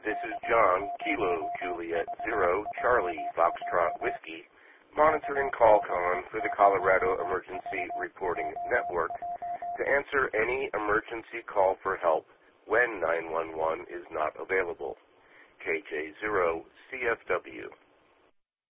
This is John, Kilo Juliet Zero Charlie Foxtrot Whiskey, monitoring CallCon for the Colorado Emergency Reporting Network to answer any emergency call for help when 911 is not available. KJ0 CFW.